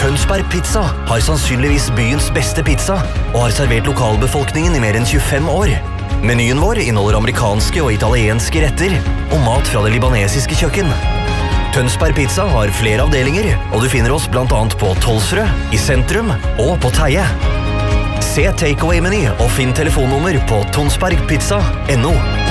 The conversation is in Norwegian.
Tønsberg Pizza har sannsynligvis byens beste pizza og har servert lokalbefolkningen i mer enn 25 år. Menyen vår inneholder amerikanske og italienske retter og mat fra det libanesiske kjøkken. Tønsberg Pizza har flere avdelinger, og du finner oss blant annet på Tolsrød, i sentrum og på Teie. Se takeaway-meny og finn telefonnummer på tonsbergpizza.no.